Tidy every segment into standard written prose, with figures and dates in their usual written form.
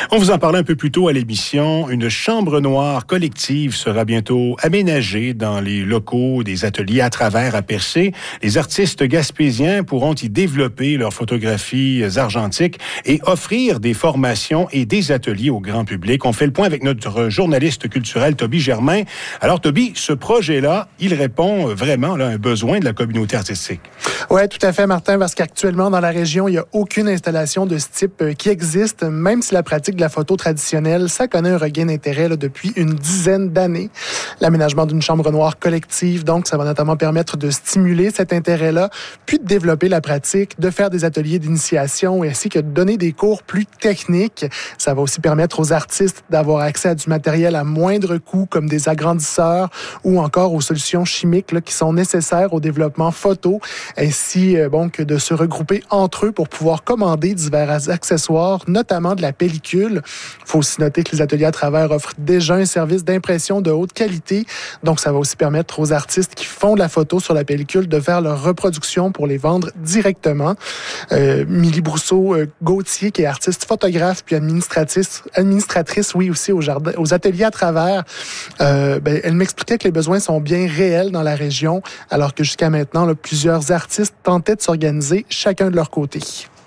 On vous en parlait un peu plus tôt à l'émission. Une chambre noire collective sera bientôt aménagée dans les locaux des ateliers à travers à Percé. Les artistes gaspésiens pourront y développer leurs photographies argentiques et offrir des formations et des ateliers au grand public. On fait le point avec notre journaliste culturel Toby Germain. Alors Toby, ce projet-là, il répond vraiment à un besoin de la communauté artistique. Oui, tout à fait, Martin, parce qu'actuellement, dans la région, il n'y a aucune installation de ce type qui existe, même si la pratique de la photo traditionnelle, ça connaît un regain d'intérêt depuis une dizaine d'années. L'aménagement d'une chambre noire collective, donc, ça va notamment permettre de stimuler cet intérêt-là, puis de développer la pratique, de faire des ateliers d'initiation, ainsi que de donner des cours plus techniques. Ça va aussi permettre aux artistes d'avoir accès à du matériel à moindre coût, comme des agrandisseurs ou encore aux solutions chimiques qui sont nécessaires au développement photo, ainsi que de se regrouper entre eux pour pouvoir commander divers accessoires, notamment de la pellicule. Il faut aussi noter que les ateliers à travers offrent déjà un service d'impression de haute qualité, donc ça va aussi permettre aux artistes qui font de la photo sur la pellicule de faire leur reproduction pour les vendre directement. Milly Brousseau-Gauthier, qui est artiste photographe puis administratrice, oui, aussi aux ateliers à travers, elle m'expliquait que les besoins sont bien réels dans la région, alors que jusqu'à maintenant, plusieurs artistes tentaient de s'organiser chacun de leur côté.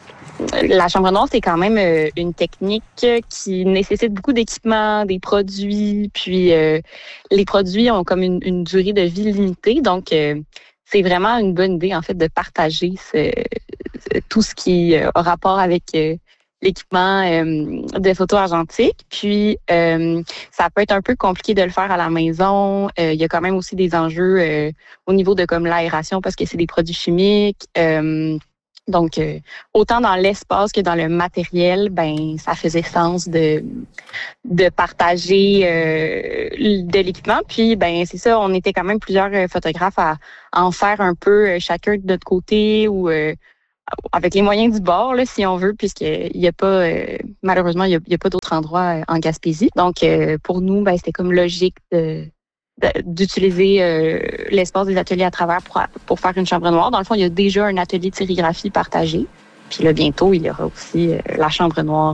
La chambre noire, c'est quand même une technique qui nécessite beaucoup d'équipements, des produits, puis les produits ont comme une durée de vie limitée, donc c'est vraiment une bonne idée, en fait, de partager tout ce qui a rapport avec l'équipement de photos argentiques. Puis, ça peut être un peu compliqué de le faire à la maison. Il y a quand même aussi des enjeux au niveau de comme l'aération parce que c'est des produits chimiques. Donc, autant dans l'espace que dans le matériel, ça faisait sens de partager de l'équipement. Puis, c'est ça, on était quand même plusieurs photographes à en faire un peu chacun de notre côté ou avec les moyens du bord, là, si on veut, puisqu'il n'y a pas, malheureusement, il y a pas d'autres endroits en Gaspésie. Donc, pour nous, c'était comme logique d'utiliser l'espace des ateliers à travers pour faire une chambre noire. Dans le fond, il y a déjà un atelier de sérigraphie partagé. Puis là, bientôt, il y aura aussi la chambre noire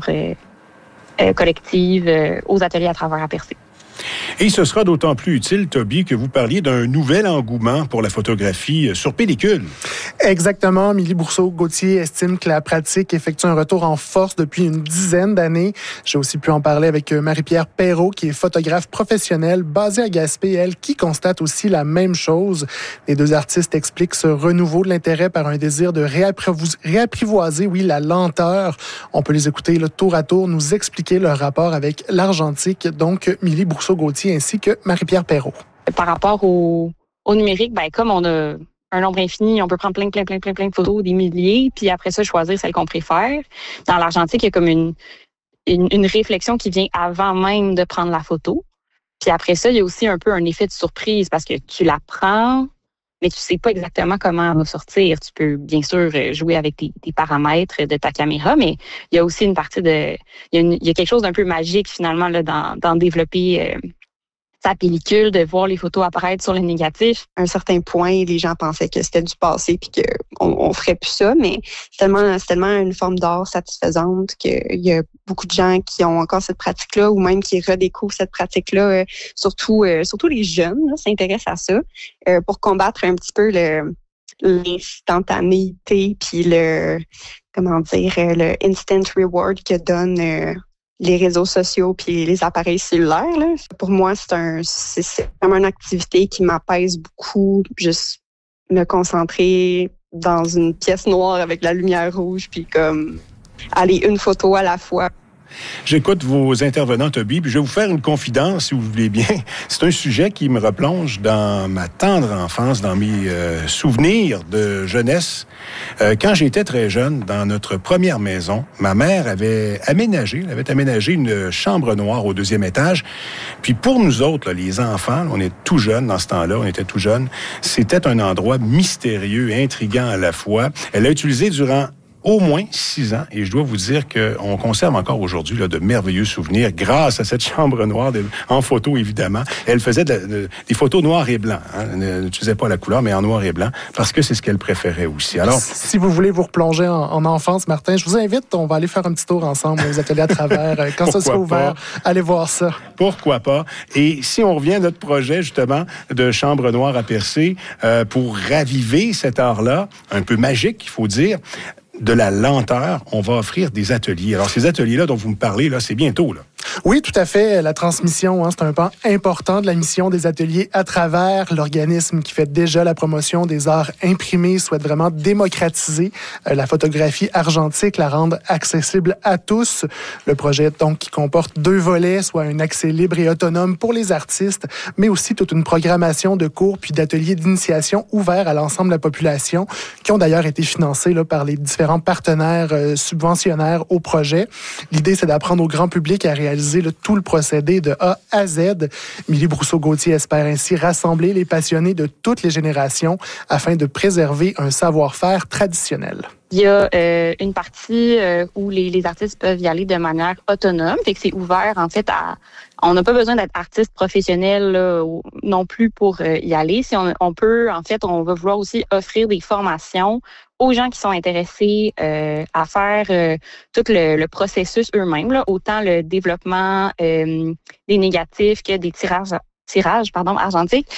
collective aux ateliers à travers à Percé. Et ce sera d'autant plus utile, Toby, que vous parliez d'un nouvel engouement pour la photographie sur pellicule. Exactement. Milly Brousseau-Gauthier estime que la pratique effectue un retour en force depuis une dizaine d'années. J'ai aussi pu en parler avec Marie-Pierre Perrault, qui est photographe professionnelle basée à Gaspé, elle, qui constate aussi la même chose. Les deux artistes expliquent ce renouveau de l'intérêt par un désir de réapprivoiser, la lenteur. On peut les écouter tour à tour nous expliquer leur rapport avec l'argentique, donc Milly Brousseau-Gauthier ainsi que Marie-Pierre Perrault. Par rapport au numérique, comme on a un nombre infini, on peut prendre plein de photos, des milliers, puis après ça, choisir celle qu'on préfère. Dans l'argentique, il y a comme une réflexion qui vient avant même de prendre la photo. Puis après ça, il y a aussi un peu un effet de surprise parce que tu la prends, mais tu sais pas exactement comment elle va sortir. Tu peux bien sûr jouer avec tes paramètres de ta caméra, mais il y a aussi une partie il y a quelque chose d'un peu magique finalement là, dans développer sa pellicule, de voir les photos apparaître sur le négatif. À un certain point, les gens pensaient que c'était du passé puis qu'on ferait plus ça, mais c'est tellement une forme d'art satisfaisante qu'il y a beaucoup de gens qui ont encore cette pratique-là ou même qui redécouvrent cette pratique-là, surtout les jeunes s'intéressent à ça pour combattre un petit peu l'instantanéité puis le instant reward que donne les réseaux sociaux puis les appareils cellulaires. Là. Pour moi, c'est vraiment une activité qui m'apaise beaucoup. Juste me concentrer dans une pièce noire avec la lumière rouge puis comme aller une photo à la fois. J'écoute vos intervenants, Toby, puis je vais vous faire une confidence, si vous voulez bien. C'est un sujet qui me replonge dans ma tendre enfance, dans mes souvenirs de jeunesse. Quand j'étais très jeune, dans notre première maison, ma mère avait aménagé une chambre noire au 2e étage. Puis pour nous autres, les enfants, on est tout jeunes dans ce temps-là, on était tout jeunes, c'était un endroit mystérieux, intriguant à la fois. Elle l'a utilisé durant au moins 6 ans. Et je dois vous dire qu'on conserve encore aujourd'hui de merveilleux souvenirs grâce à cette chambre noire, en photo évidemment. Elle faisait des photos noir et blanc. Elle n'utilisait pas la couleur, mais en noir et blanc, parce que c'est ce qu'elle préférait aussi. Alors, si vous voulez vous replonger en enfance, Martin, je vous invite, on va aller faire un petit tour ensemble aux ateliers à travers. Quand ça sera ouvert, allez voir ça. Pourquoi pas? Et si on revient à notre projet, justement, de chambre noire à percer, pour raviver cet art-là, un peu magique, il faut dire, de la lenteur, on va offrir des ateliers. Alors, ces ateliers-là dont vous me parlez, là, c'est bientôt, là. Oui, tout à fait. La transmission, c'est un pan important de la mission des ateliers à travers. L'organisme qui fait déjà la promotion des arts imprimés souhaite vraiment démocratiser la photographie argentique, la rendre accessible à tous. Le projet, donc, qui comporte 2 volets, soit un accès libre et autonome pour les artistes, mais aussi toute une programmation de cours puis d'ateliers d'initiation ouverts à l'ensemble de la population, qui ont d'ailleurs été financés par les différents partenaires subventionnaires au projet. L'idée, c'est d'apprendre au grand public à réaliser tout le procédé de A à Z. Milly Brousseau-Gauthier espère ainsi rassembler les passionnés de toutes les générations afin de préserver un savoir-faire traditionnel. Il y a une partie où les artistes peuvent y aller de manière autonome, fait que c'est ouvert en fait on n'a pas besoin d'être artiste professionnel là, non plus pour y aller. Si on peut, en fait, on va vouloir aussi offrir des formations aux gens qui sont intéressés à faire tout le processus eux-mêmes, là, autant le développement des négatifs que des tirages argentiques.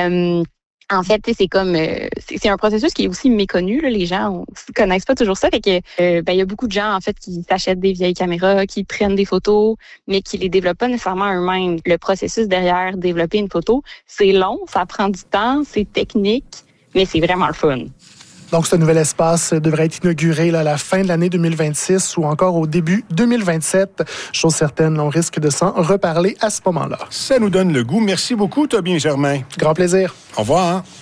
En fait, c'est comme c'est un processus qui est aussi méconnu. Là, les gens ne connaissent pas toujours ça. Fait que il y a beaucoup de gens en fait qui s'achètent des vieilles caméras, qui prennent des photos, mais qui les développent pas nécessairement eux-mêmes. Le processus derrière développer une photo, c'est long, ça prend du temps, c'est technique, mais c'est vraiment le fun. Donc, ce nouvel espace devrait être inauguré à la fin de l'année 2026 ou encore au début 2027. Chose certaine, on risque de s'en reparler à ce moment-là. Ça nous donne le goût. Merci beaucoup, Toby et Germain. Grand plaisir. Au revoir.